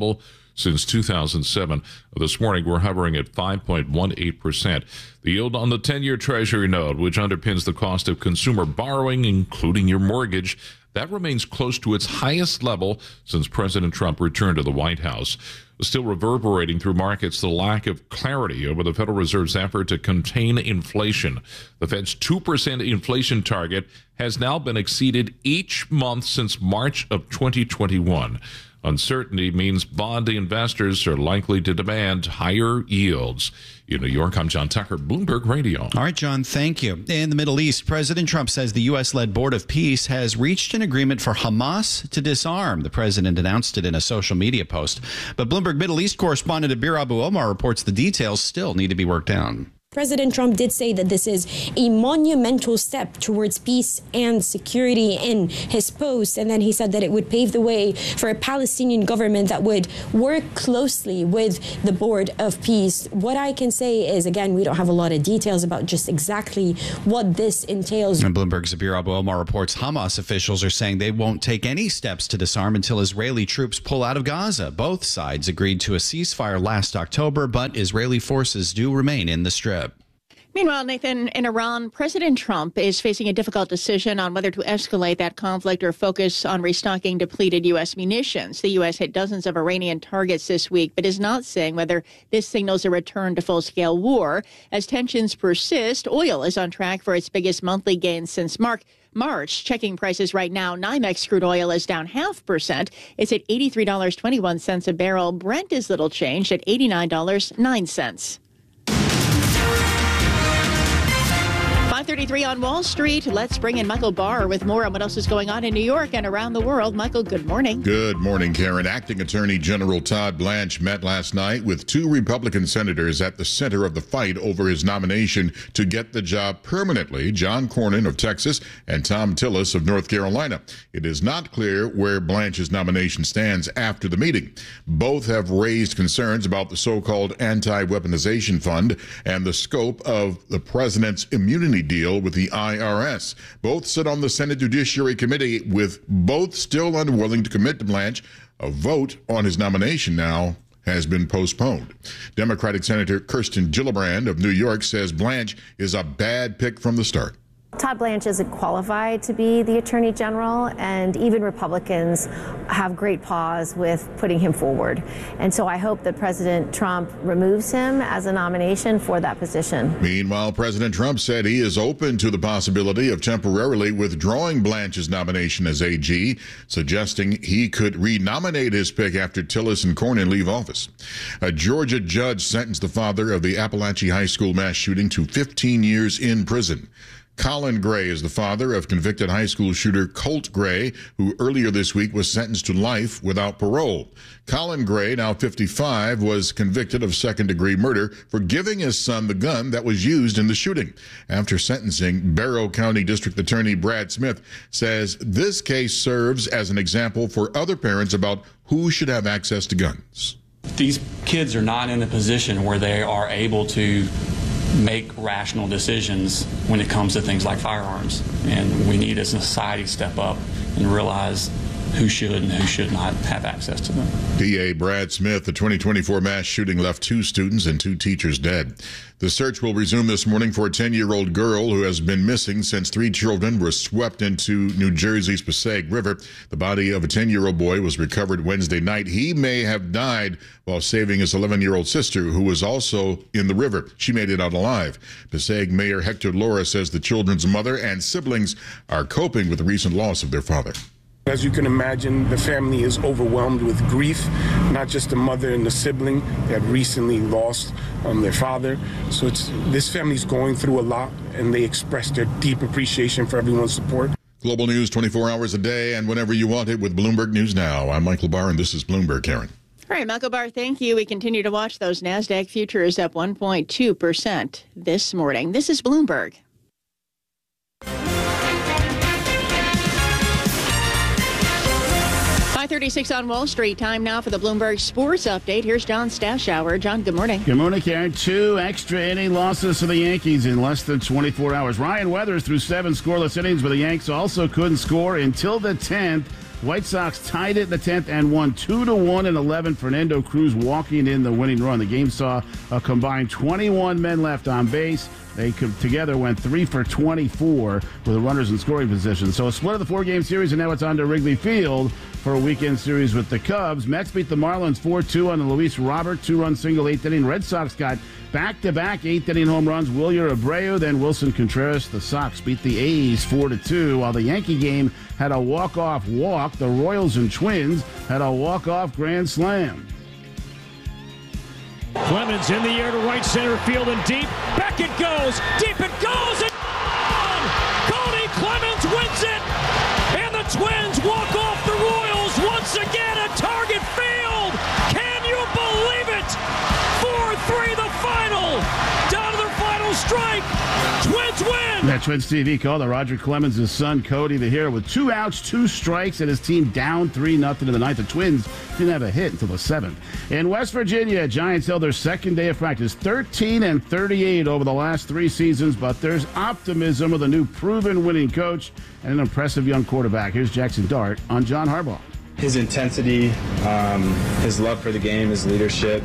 since two thousand seven. This morning, we're hovering at five point one eight percent. The yield on the ten-year Treasury note, which underpins the cost of consumer borrowing, including your mortgage, that remains close to its highest level since President Trump returned to the White House. Still reverberating through markets, the lack of clarity over the Federal Reserve's effort to contain inflation. The Fed's two percent inflation target has now been exceeded each month since March of twenty twenty-one. Uncertainty means bond investors are likely to demand higher yields. In New York, I'm John Tucker, Bloomberg Radio. All right, John, thank you. In the Middle East, President Trump says the U S-led Board of Peace has reached an agreement for Hamas to disarm. The president announced it in a social media post. But Bloomberg Middle East correspondent Abir Abu Omar reports the details still need to be worked out. President Trump did say that this is a monumental step towards peace and security in his post. And then he said that it would pave the way for a Palestinian government that would work closely with the Board of Peace. What I can say is, again, we don't have a lot of details about just exactly what this entails. And Bloomberg's Abir Abu Omar reports Hamas officials are saying they won't take any steps to disarm until Israeli troops pull out of Gaza. Both sides agreed to a ceasefire last October, but Israeli forces do remain in the Strip. Meanwhile, Nathan, in Iran, President Trump is facing a difficult decision on whether to escalate that conflict or focus on restocking depleted U S munitions. The U S hit dozens of Iranian targets this week, but is not saying whether this signals a return to full-scale war. As tensions persist, oil is on track for its biggest monthly gain since March. March, checking prices right now, NYMEX crude oil is down half percent. It's at eighty-three dollars and twenty-one cents a barrel. Brent is little changed at eighty-nine dollars and nine cents. five thirty-three on Wall Street. Let's bring in Michael Barr with more on what else is going on in New York and around the world. Michael, good morning. Good morning, Karen. Acting Attorney General Todd Blanche met last night with two Republican senators at the center of the fight over his nomination to get the job permanently, John Cornyn of Texas and Thom Tillis of North Carolina. It is not clear where Blanche's nomination stands after the meeting. Both have raised concerns about the so-called anti-weaponization fund and the scope of the president's immunity deal with the I R S. Both sit on the Senate Judiciary Committee, with both still unwilling to commit to Blanche. A vote on his nomination now has been postponed. Democratic Senator Kirsten Gillibrand of New York says Blanche is a bad pick from the start. Todd Blanche isn't qualified to be the Attorney General, and even Republicans have great pause with putting him forward. And so I hope that President Trump removes him as a nomination for that position. Meanwhile, President Trump said he is open to the possibility of temporarily withdrawing Blanche's nomination as A G, suggesting he could renominate his pick after Tillis and Cornyn leave office. A Georgia judge sentenced the father of the Appalachia High School mass shooting to fifteen years in prison. Colin Gray is the father of convicted high school shooter Colt Gray, who earlier this week was sentenced to life without parole. Colin Gray, now fifty-five, was convicted of second-degree murder for giving his son the gun that was used in the shooting. After sentencing, Barrow County District Attorney Brad Smith says this case serves as an example for other parents about who should have access to guns. These kids are not in a position where they are able to make rational decisions when it comes to things like firearms. And we need as a society to step up and realize who should and who should not have access to them. D A Brad Smith, the twenty twenty-four mass shooting left two students and two teachers dead. The search will resume this morning for a ten-year-old girl who has been missing since three children were swept into New Jersey's Passaic River. The body of a ten-year-old boy was recovered Wednesday night. He may have died while saving his eleven-year-old sister, who was also in the river. She made it out alive. Passaic Mayor Hector Laura says the children's mother and siblings are coping with the recent loss of their father. As you can imagine, the family is overwhelmed with grief, not just the mother and the sibling that recently lost um, their father. So it's, this family's going through a lot, and they express their deep appreciation for everyone's support. Global news twenty-four hours a day and whenever you want it with Bloomberg News Now. I'm Michael Barr, and this is Bloomberg, Karen. All right, Michael Barr, thank you. We continue to watch those NASDAQ futures up one point two percent this morning. This is Bloomberg. five thirty-six on Wall Street. Time now for the Bloomberg Sports Update. Here's John Stashower. John, good morning. Good morning, Karen. Two extra inning losses for the Yankees in less than twenty-four hours. Ryan Weathers threw seven scoreless innings, but the Yanks also couldn't score until the tenth. White Sox tied it in the tenth and won two to one in eleven. Fernando Cruz walking in the winning run. The game saw a combined twenty-one men left on base. They together went three for twenty-four with the runners in scoring position. So a split of the four-game series, and now it's on to Wrigley Field for a weekend series with the Cubs. Mets beat the Marlins four two on the Luis Robert two-run single eighth inning. Red Sox got back-to-back eighth-inning home runs. Wilyer Abreu, then Wilson Contreras. The Sox beat the A's four to two, while the Yankee game had a walk-off walk. The Royals and Twins had a walk-off grand slam. Clemens in the air to right center field and deep. Back it goes. Deep it goes. And Cody Clemens wins it. And the Twins walk off the Royals once again at Target Field. Can you believe it? four three the final. Down to their final strike. Twins win. That Twins T V call to Roger Clemens' son Cody the hero with two outs, two strikes, and his team down three nothing in the ninth. The Twins didn't have a hit until the seventh. In West Virginia, Giants held their second day of practice, thirteen and thirty-eight over the last three seasons, but there's optimism with a new proven winning coach and an impressive young quarterback. Here's Jackson Dart on John Harbaugh. His intensity, um, his love for the game, his leadership.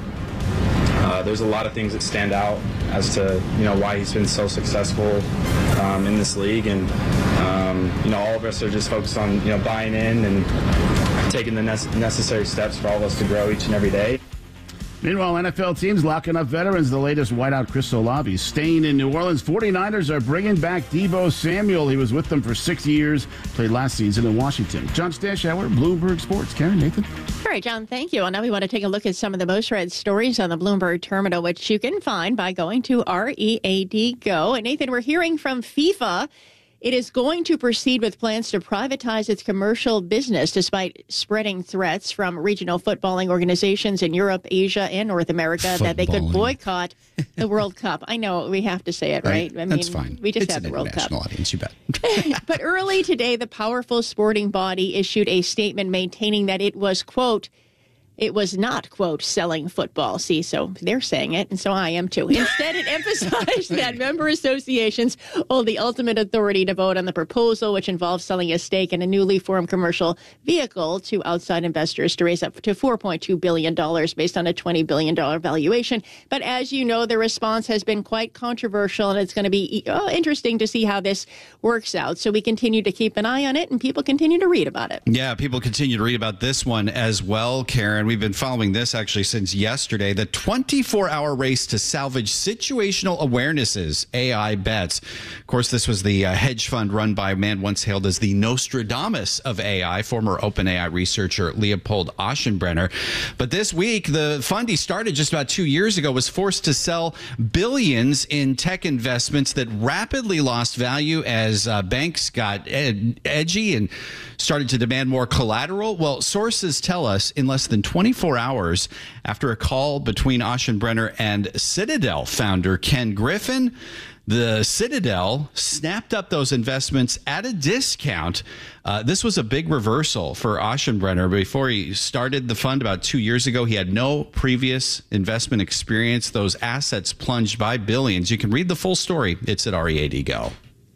Uh, there's a lot of things that stand out as to, you know, why he's been so successful um, in this league. And, um, you know, all of us are just focused on, you know, buying in and taking the ne- necessary steps for all of us to grow each and every day. Meanwhile, N F L teams locking up veterans. The latest whiteout, Chris Olave, staying in New Orleans. forty-niners are bringing back Deebo Samuel. He was with them for six years, played last season in Washington. John Stashauer, Bloomberg Sports. Karen, Nathan. All right, John, thank you. Well, now we want to take a look at some of the most read stories on the Bloomberg terminal, which you can find by going to R E A D Go. And Nathan, we're hearing from FIFA. It is going to proceed with plans to privatize its commercial business despite spreading threats from regional footballing organizations in Europe, Asia, and North America that they could boycott the World Cup. I know we have to say it, right? right? I mean, That's fine. We just it's had the an World Cup. International audience, you bet. But early today, the powerful sporting body issued a statement maintaining that it was, quote, it was not, quote, selling football. See, so they're saying it, and so I am too. Instead, it emphasized that member associations hold the ultimate authority to vote on the proposal, which involves selling a stake in a newly formed commercial vehicle to outside investors to raise up to four point two billion dollars based on a twenty billion dollars valuation. But as you know, the response has been quite controversial, and it's going to be oh, interesting to see how this works out. So we continue to keep an eye on it, and people continue to read about it. Yeah, people continue to read about this one as well, Karen. We've been following this actually since yesterday. The twenty-four hour race to salvage situational awarenesses, A I bets. Of course, this was the uh, hedge fund run by a man once hailed as the Nostradamus of A I, former OpenAI researcher Leopold Aschenbrenner. But this week, the fund he started just about two years ago was forced to sell billions in tech investments that rapidly lost value as uh, banks got ed- edgy and started to demand more collateral. Well, sources tell us in less than twenty-four hours after a call between Aschenbrenner and Citadel founder Ken Griffin, the Citadel snapped up those investments at a discount. Uh, this was a big reversal for Aschenbrenner. Before he started the fund about two years ago, he had no previous investment experience. Those assets plunged by billions. You can read the full story. It's at R E A D Go.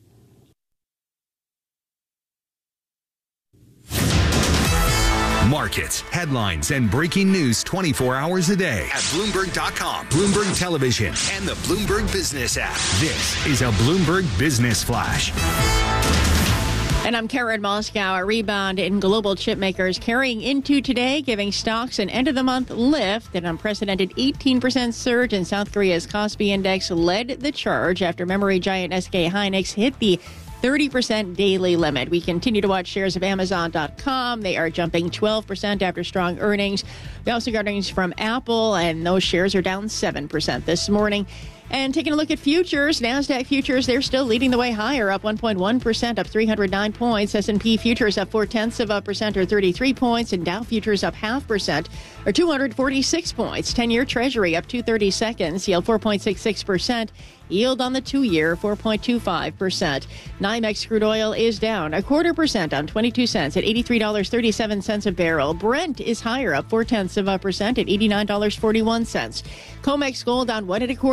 Markets, headlines, and breaking news twenty-four hours a day at Bloomberg dot com, Bloomberg Television, and the Bloomberg Business app. This is a Bloomberg Business Flash. And I'm Karen Moscow. A rebound in global chip makers carrying into today, giving stocks an end-of-the-month lift. An unprecedented eighteen percent surge in South Korea's Kospi Index led the charge after memory giant S K Hynix hit the thirty percent daily limit. We continue to watch shares of Amazon dot com. They are jumping twelve percent after strong earnings. We also got earnings from Apple, and those shares are down seven percent this morning. And taking a look at futures, NASDAQ futures, they're still leading the way higher, up one point one percent, up three hundred nine points. S and P futures up four-tenths of a percent, or thirty-three points. And Dow futures up half percent, or two hundred forty-six points. ten-year Treasury up two thirty-seconds, yield four point six six percent. Yield on the two-year, four point two five percent. NYMEX crude oil is down a quarter percent on twenty-two cents at eighty-three dollars and thirty-seven cents a barrel. Brent is higher, up four-tenths of a percent at eighty-nine dollars and forty-one cents. COMEX gold down one and a quarter percent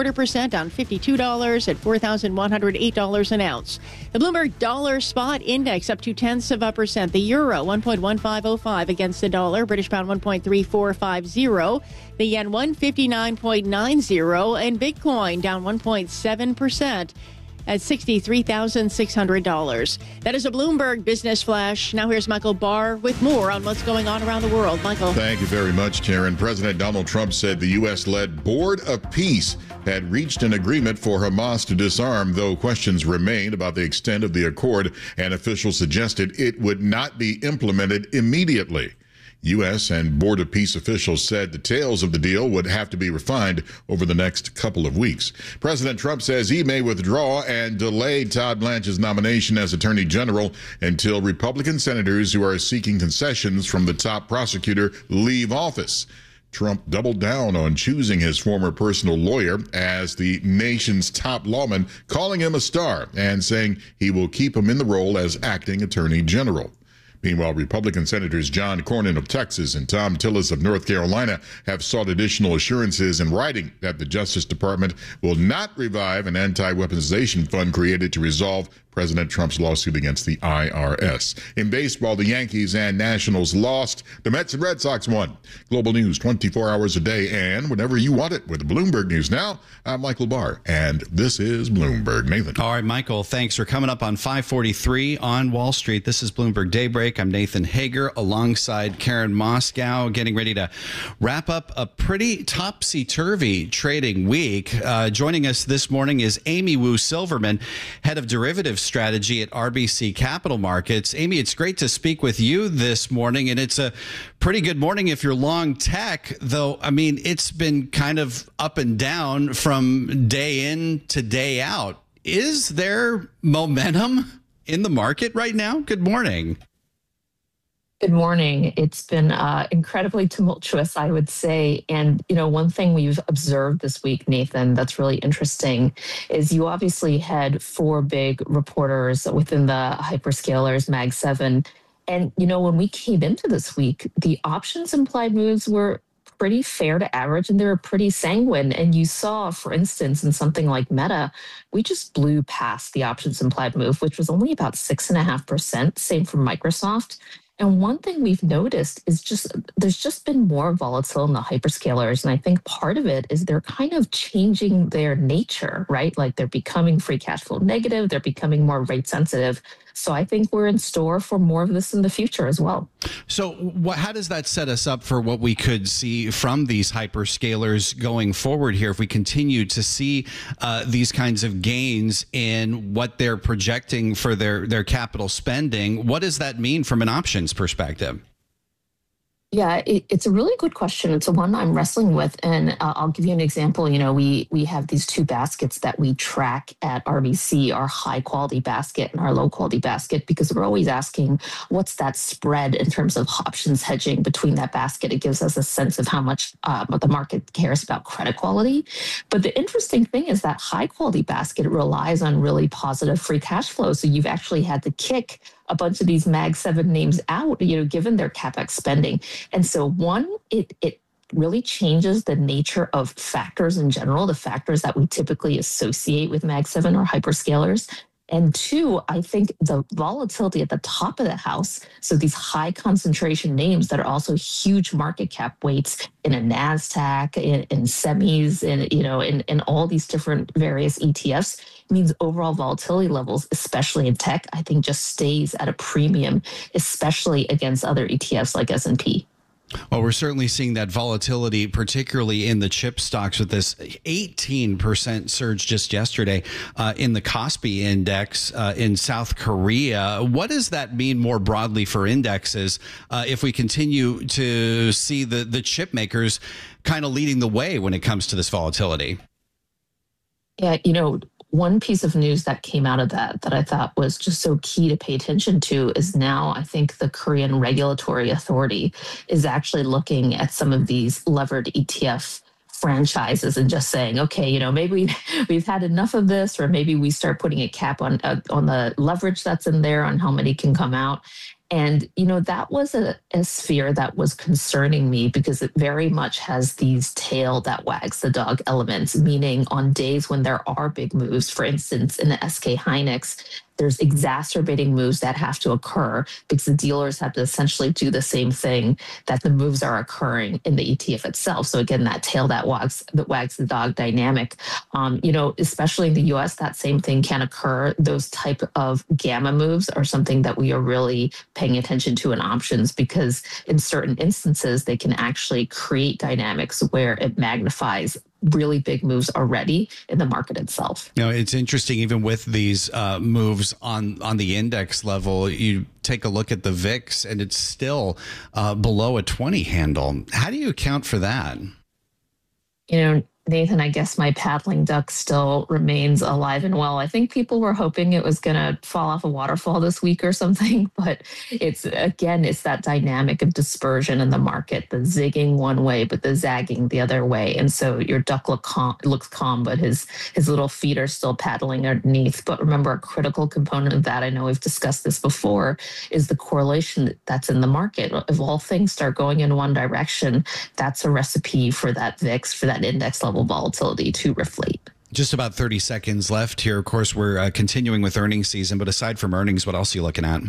percent, down fifty-two dollars at four thousand one hundred eight dollars an ounce. The Bloomberg Dollar Spot Index up two tenths of a percent. The euro one point one five oh five against the dollar. British pound one point three four five zero. The yen one fifty-nine point nine zero. And Bitcoin down one point seven percent. At sixty-three thousand six hundred dollars. That is a Bloomberg Business Flash. Now here's Michael Barr with more on what's going on around the world. Michael. Thank you very much, Karen. President Donald Trump said the U S-led Board of Peace had reached an agreement for Hamas to disarm, though questions remained about the extent of the accord, and officials suggested it would not be implemented immediately. U S and Board of Peace officials said details of the deal would have to be refined over the next couple of weeks. President Trump says he may withdraw and delay Todd Blanche's nomination as Attorney General until Republican senators who are seeking concessions from the top prosecutor leave office. Trump doubled down on choosing his former personal lawyer as the nation's top lawman, calling him a star and saying he will keep him in the role as acting Attorney General. Meanwhile, Republican Senators John Cornyn of Texas and Thom Tillis of North Carolina have sought additional assurances in writing that the Justice Department will not revive an anti-weaponization fund created to resolve President Trump's lawsuit against the I R S. In baseball, the Yankees and Nationals lost. The Mets and Red Sox won. Global news twenty-four hours a day and whenever you want it with Bloomberg News Now. I'm Michael Barr, and this is Bloomberg. Nathan. All right, Michael, thanks for coming up on five forty-three on Wall Street. This is Bloomberg Daybreak. I'm Nathan Hager alongside Karen Moscow, getting ready to wrap up a pretty topsy-turvy trading week. Uh, joining us this morning is Amy Wu Silverman, head of derivatives strategy at R B C Capital Markets. Amy, it's great to speak with you this morning, and it's a pretty good morning if you're long tech, though, I mean, it's been kind of up and down from day in to day out. Is there momentum in the market right now? Good morning. Good morning. It's been uh, incredibly tumultuous, I would say. And, you know, one thing we've observed this week, Nathan, that's really interesting is you obviously had four big reporters within the hyperscalers, Mag seven. And, you know, when we came into this week, the options implied moves were pretty fair to average and they were pretty sanguine. And you saw, for instance, in something like Meta, we just blew past the options implied move, which was only about six and a half percent. Same for Microsoft. And one thing we've noticed is just there's just been more volatility in the hyperscalers. And I think part of it is they're kind of changing their nature, right? Like they're becoming free cash flow negative. They're becoming more rate sensitive. So I think we're in store for more of this in the future as well. So what, how does that set us up for what we could see from these hyperscalers going forward here if we continue to see uh, these kinds of gains in what they're projecting for their, their capital spending? What does that mean from an options perspective? Yeah, it, it's a really good question. It's a one I'm wrestling with. And uh, I'll give you an example. You know, we we have these two baskets that we track at R B C, our high quality basket and our low quality basket, because we're always asking what's that spread in terms of options hedging between that basket. It gives us a sense of how much uh, the market cares about credit quality. But the interesting thing is that high quality basket relies on really positive free cash flow. So you've actually had to kick a bunch of these Mag seven names out, you know, given their CapEx spending. And so one, it it really changes the nature of factors in general, the factors that we typically associate with Mag seven or hyperscalers. And two, I think the volatility at the top of the house, so these high concentration names that are also huge market cap weights in a NASDAQ, in, in semis, in, you know, in, in all these different various E T Fs, means overall volatility levels, especially in tech, I think just stays at a premium, especially against other E T Fs like S and P. Well, we're certainly seeing that volatility, particularly in the chip stocks, with this eighteen percent surge just yesterday uh, in the Kospi index uh, in South Korea. What does that mean more broadly for indexes uh, if we continue to see the, the chip makers kind of leading the way when it comes to this volatility? Yeah, you know, one piece of news that came out of that that I thought was just so key to pay attention to is now I think the Korean Regulatory Authority is actually looking at some of these levered E T F franchises and just saying, okay, you know, maybe we've had enough of this, or maybe we start putting a cap on uh, on the leverage that's in there on how many can come out. And, you know, that was a, a sphere that was concerning me because it very much has these tail that wags the dog elements, meaning on days when there are big moves, for instance, in the S K Hynix, there's exacerbating moves that have to occur because the dealers have to essentially do the same thing that the moves are occurring in the E T F itself. So again, that tail that wags, that wags the dog dynamic, um, you know, especially in the U S, that same thing can occur. Those type of gamma moves are something that we are really paying attention to in options because in certain instances, they can actually create dynamics where it magnifies really big moves already in the market itself. You know, it's interesting, even with these uh, moves on, on the index level, you take a look at the V I X and it's still uh, below a twenty handle. How do you account for that? You know, Nathan, I guess my paddling duck still remains alive and well. I think people were hoping it was going to fall off a waterfall this week or something, but it's, again, it's that dynamic of dispersion in the market, the zigging one way, but the zagging the other way. And so your duck look calm, looks calm, but his, his little feet are still paddling underneath. But remember, a critical component of that, I know we've discussed this before, is the correlation that's in the market. If all things start going in one direction, that's a recipe for that V I X, for that index level volatility to reflate. Just about thirty seconds left here. Of course, we're uh, continuing with earnings season, but aside from earnings, what else are you looking at?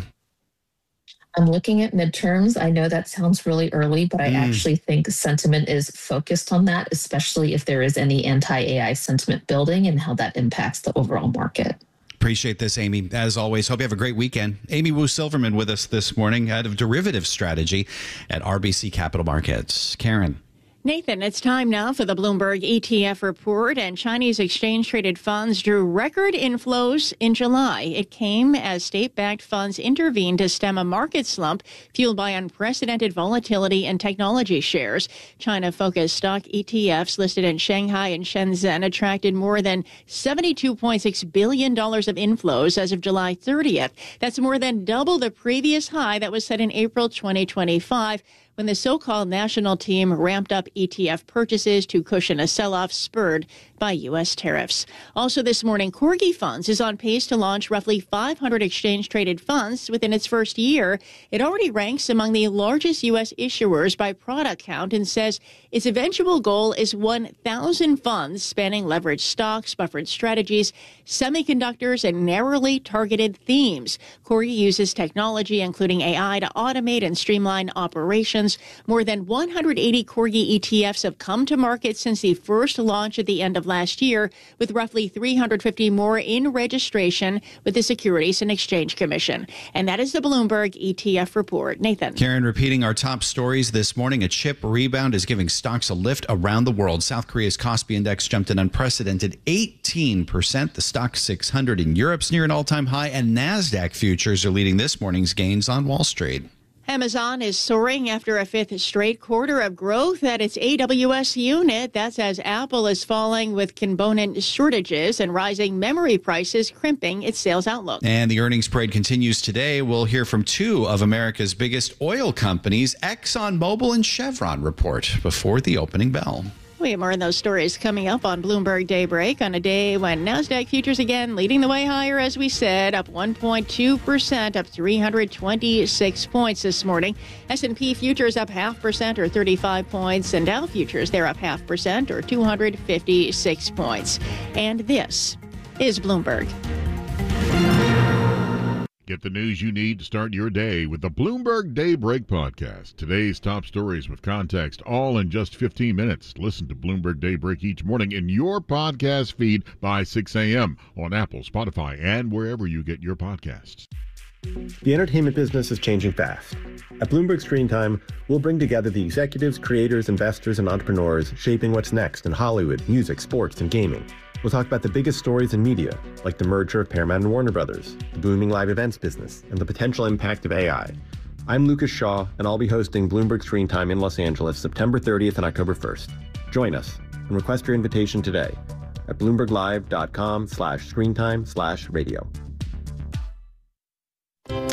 I'm looking at midterms. I know that sounds really early, but I mm. actually think sentiment is focused on that, especially if there is any anti-A I sentiment building and how that impacts the overall market. Appreciate this, Amy. As always, hope you have a great weekend. Amy Wu Silverman with us this morning, head of derivative strategy at R B C Capital Markets. Karen. Nathan, it's time now for the Bloomberg E T F report, and Chinese exchange-traded funds drew record inflows in July. It came as state-backed funds intervened to stem a market slump fueled by unprecedented volatility in technology shares. China-focused stock E T Fs listed in Shanghai and Shenzhen attracted more than seventy-two point six billion dollars of inflows as of July thirtieth. That's more than double the previous high that was set in April twenty twenty-five, when the so-called national team ramped up E T F purchases to cushion a sell-off spurred by U S tariffs. Also this morning, Corgi Funds is on pace to launch roughly five hundred exchange-traded funds within its first year. It already ranks among the largest U S issuers by product count and says its eventual goal is one thousand funds spanning leveraged stocks, buffered strategies, semiconductors, and narrowly targeted themes. Corgi uses technology, including A I, to automate and streamline operations. More than one hundred eighty Corgi E T Fs have come to market since the first launch at the end of last year, with roughly three hundred fifty more in registration with the Securities and Exchange Commission. And that is the Bloomberg E T F report. Nathan. Karen, repeating our top stories this morning, a chip rebound is giving stocks a lift around the world. South Korea's Kospi index jumped an unprecedented eighteen percent. The stock six hundred in Europe's near an all-time high, and NASDAQ futures are leading this morning's gains on Wall Street. Amazon is soaring after a fifth straight quarter of growth at its A W S unit. That's as Apple is falling with component shortages and rising memory prices crimping its sales outlook. And the earnings parade continues today. We'll hear from two of America's biggest oil companies, ExxonMobil and Chevron, report before the opening bell. We have more of those stories coming up on Bloomberg Daybreak on a day when NASDAQ futures again leading the way higher, as we said, up one point two percent, up three hundred twenty-six points this morning. S and P futures up half percent or thirty-five points, and Dow futures, they're up half percent or two hundred fifty-six points. And this is Bloomberg. Get the news you need to start your day with the Bloomberg Daybreak podcast. Today's top stories with context, all in just fifteen minutes. Listen to Bloomberg Daybreak each morning in your podcast feed by six a.m. on Apple, Spotify, and wherever you get your podcasts. The entertainment business is changing fast. At Bloomberg Screen Time, we'll bring together the executives, creators, investors, and entrepreneurs shaping what's next in Hollywood, music, sports, and gaming. We'll talk about the biggest stories in media, like the merger of Paramount and Warner Brothers, the booming live events business, and the potential impact of A I. I'm Lucas Shaw, and I'll be hosting Bloomberg Screen Time in Los Angeles September thirtieth and October first. Join us and request your invitation today at bloomberglive.com slash screentime slash radio.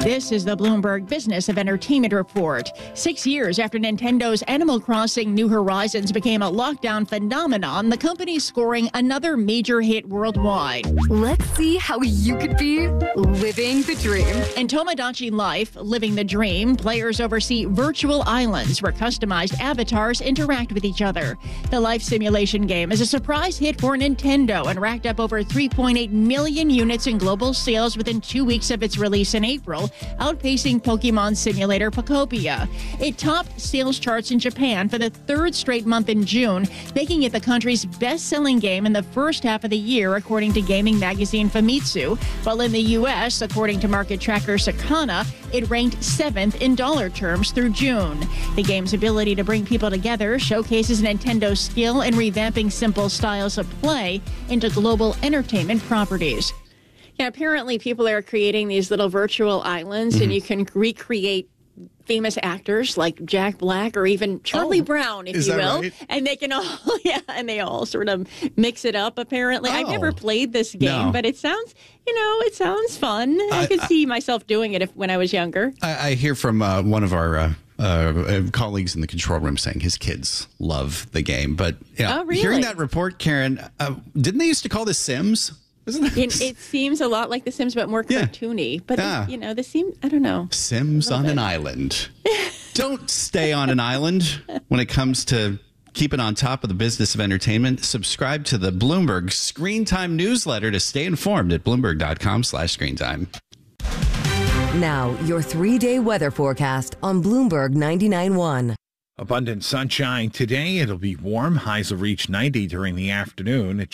This is the Bloomberg Business of Entertainment Report. Six years after Nintendo's Animal Crossing New Horizons became a lockdown phenomenon, the company's scoring another major hit worldwide. Let's see how you could be living the dream. In Tomodachi Life, Living the Dream, players oversee virtual islands where customized avatars interact with each other. The life simulation game is a surprise hit for Nintendo and racked up over three point eight million units in global sales within two weeks of its release in April, outpacing Pokemon Simulator Pokopia. It topped sales charts in Japan for the third straight month in June, making it the country's best-selling game in the first half of the year, according to gaming magazine Famitsu, while in the U S, according to market tracker Sakana, it ranked seventh in dollar terms through June. The game's ability to bring people together showcases Nintendo's skill in revamping simple styles of play into global entertainment properties. Yeah, apparently people are creating these little virtual islands, mm-hmm. and you can recreate famous actors like Jack Black or even Charlie oh, Brown, if you will. Right? And they can all, yeah, and they all sort of mix it up, apparently. Oh, I've never played this game, no. but it sounds, you know, it sounds fun. I, I could I, see myself doing it if, when I was younger. I, I hear from uh, one of our uh, uh, colleagues in the control room saying his kids love the game. But yeah, oh, really? Hearing that report, Karen, uh, didn't they used to call this Sims? It, it seems a lot like The Sims, but more cartoony. Yeah. But, ah. you know, the Sims, I don't know. Sims on bit. an island. Don't stay on an island when it comes to keeping on top of the business of entertainment. Subscribe to the Bloomberg Screen Time newsletter to stay informed at bloomberg.com slash screen time. Now, your three-day weather forecast on Bloomberg ninety-nine point one. Abundant sunshine today. It'll be warm. Highs will reach ninety during the afternoon. It